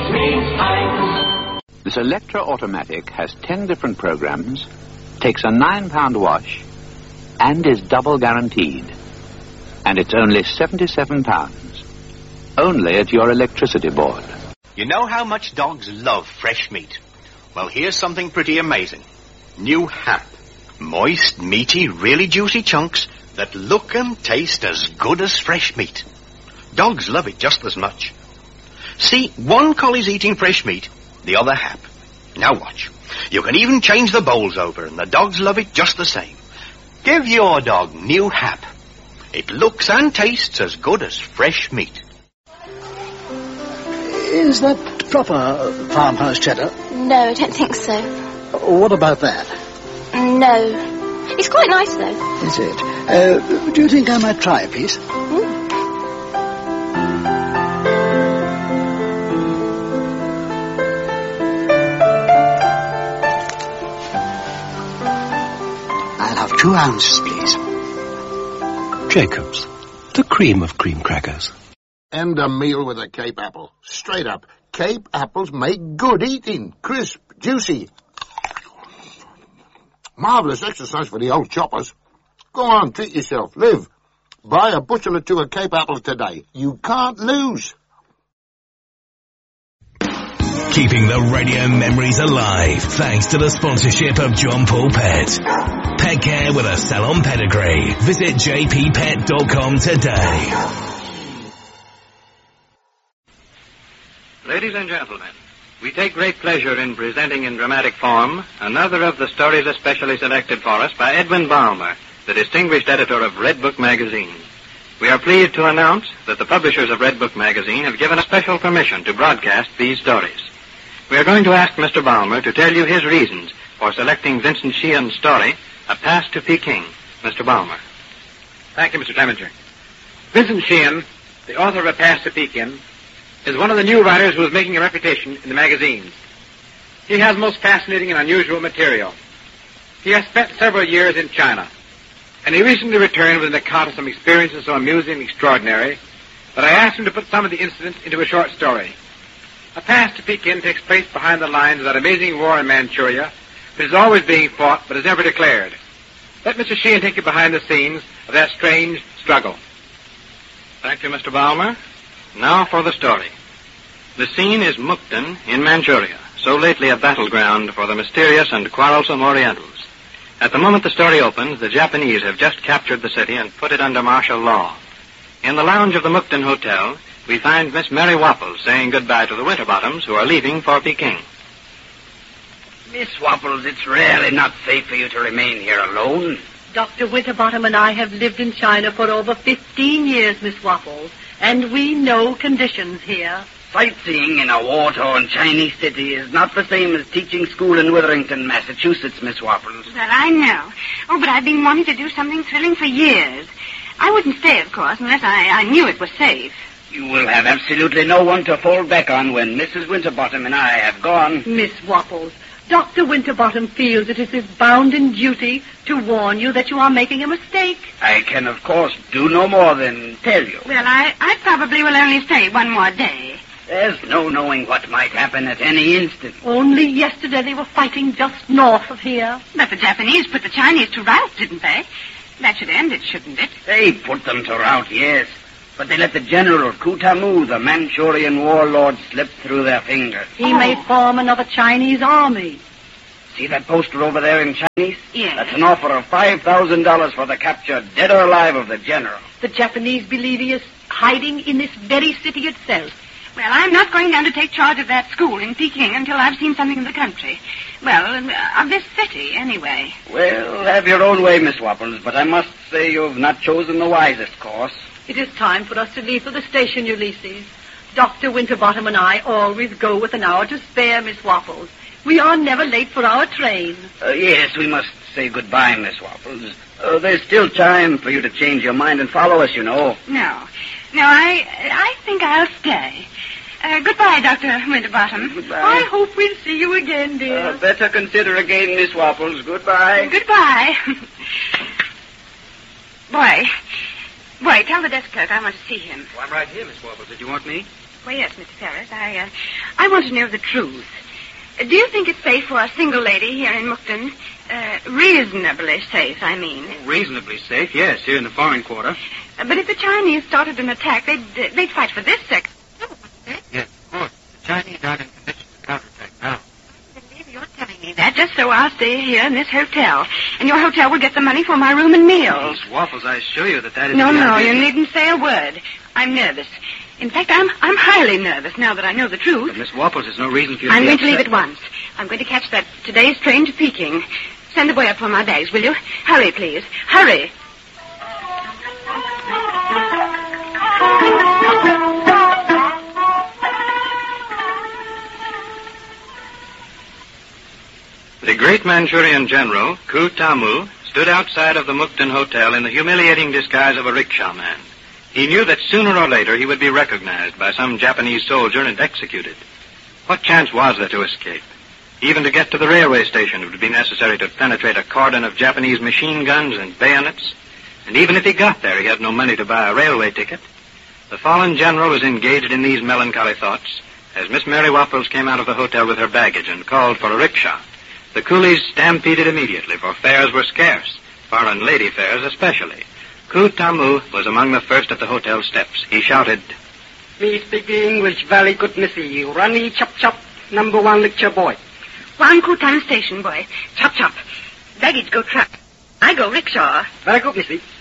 means Heinz. This Electra Automatic has 10 different programs, takes a £9 wash, and is double guaranteed. And it's only £77. Only at your electricity board. You know how much dogs love fresh meat? Well, here's something pretty amazing. New Hap. Moist, meaty, really juicy chunks that look and taste as good as fresh meat. Dogs love it just as much. See, one collie's eating fresh meat, the other Hap. Now watch. You can even change the bowls over, and the dogs love it just the same. Give your dog New Hap. It looks and tastes as good as fresh meat. Is that proper farmhouse cheddar? No, I don't think so. What about that? No. It's quite nice, though. Is it? Do you think I might try a piece? I'll have 2 ounces, please. Jacob's, the cream of cream crackers. And a meal with a Cape apple. Straight up. Cape apples make good eating. Crisp, juicy. Marvellous exercise for the old choppers. Go on, treat yourself. Live. Buy a bushel or 2 of Cape apples today. You can't lose. Keeping the radio memories alive thanks to the sponsorship of John Paul Pet. Pet care with a salon pedigree. Visit jppet.com today. Ladies and gentlemen, we take great pleasure in presenting in dramatic form another of the stories especially selected for us by Edwin Balmer, the distinguished editor of Red Book magazine. We are pleased to announce that the publishers of Red Book magazine have given us special permission to broadcast these stories. We are going to ask Mr. Balmer to tell you his reasons for selecting Vincent Sheehan's story, A Pass to Peking. Mr. Balmer. Thank you, Mr. Clemenger. Vincent Sheehan, the author of A Pass to Peking, is one of the new writers who is making a reputation in the magazines. He has most fascinating and unusual material. He has spent several years in China, and he recently returned with an account of some experiences so amusing and extraordinary that I asked him to put some of the incidents into a short story. A Pass to Peking takes place behind the lines of that amazing war in Manchuria, which is always being fought but is never declared. Let Mr. Sheehan take you behind the scenes of that strange struggle. Thank you, Mr. Balmer. Now for the story. The scene is Mukden in Manchuria, so lately a battleground for the mysterious and quarrelsome Orientals. At the moment the story opens, the Japanese have just captured the city and put it under martial law. In the lounge of the Mukden Hotel, we find Miss Mary Wapples saying goodbye to the Winterbottoms, who are leaving for Peking. Miss Wapples, it's really not safe for you to remain here alone. Dr. Winterbottom and I have lived in China for over 15 years, Miss Wapples, and we know conditions here. Sightseeing in a war-torn Chinese city is not the same as teaching school in Witherington, Massachusetts, Miss Wapples. Well, I know. Oh, but I've been wanting to do something thrilling for years. I wouldn't stay, of course, unless I knew it was safe. You will have absolutely no one to fall back on when Mrs. Winterbottom and I have gone. Miss Wapples, Dr. Winterbottom feels it is his bounden duty to warn you that you are making a mistake. I can, of course, do no more than tell you. Well, I probably will only stay one more day. There's no knowing what might happen at any instant. Only yesterday they were fighting just north of here. But the Japanese put the Chinese to rout, didn't they? That should end it, shouldn't it? They put them to rout, yes. But they let the General Kutamu, the Manchurian warlord, slip through their fingers. He may form another Chinese army. See that poster over there in Chinese? Yes. That's an offer of $5,000 for the capture, dead or alive, of the General. The Japanese believe he is hiding in this very city itself. Well, I'm not going down to take charge of that school in Peking until I've seen something of the country. Well, of this city, anyway. Well, have your own way, Miss Wapples, but I must say you've not chosen the wisest course. It is time for us to leave for the station, Ulysses. Dr. Winterbottom and I always go with an hour to spare, Miss Wapples. We are never late for our train. Yes, we must say goodbye, Miss Wapples. There's still time for you to change your mind and follow us, you know. No, I think I'll stay. Goodbye, Dr. Winterbottom. Goodbye. I hope we'll see you again, dear. Better consider again, Miss Wapples. Goodbye. Goodbye. Boy, tell the desk clerk I want to see him. Well, I'm right here, Miss Wapples. Did you want me? Well, yes, Mr. Ferris. I want to know the truth. Do you think it's safe for a single lady here in Mukden? Reasonably safe, I mean. Reasonably safe, yes, here in the foreign quarter. But if the Chinese started an attack, they'd fight for this sector. Yes, of course. The Chinese aren't in condition to counterattack now. I believe you're telling me that just so I'll stay here in this hotel. And your hotel will get the money for my room and meals. Miss Waffles, I assure you that is... No, you needn't say a word. I'm nervous. In fact, I'm highly nervous now that I know the truth. But Miss Waffles, there's no reason for you I'm going to upset. leave at once. I'm going to catch that today's train to Peking. Send the boy up for my bags, will you? Hurry, please. Hurry. The great Manchurian general, Ku Tamu, stood outside of the Mukden Hotel in the humiliating disguise of a rickshaw man. He knew that sooner or later he would be recognized by some Japanese soldier and executed. What chance was there to escape? Even to get to the railway station, it would be necessary to penetrate a cordon of Japanese machine guns and bayonets. And even if he got there, he had no money to buy a railway ticket. The fallen general was engaged in these melancholy thoughts as Miss Mary Waffles came out of the hotel with her baggage and called for a rickshaw. The coolies stampeded immediately, for fares were scarce, foreign lady fares especially. Ku Tamu was among the first at the hotel steps. He shouted, "Me speak English very good, missy. Ronnie Chop Chop, number 1 lecture boy. One Kutan station boy. Chop chop. Baggage go truck. I go rickshaw. Very good, missy.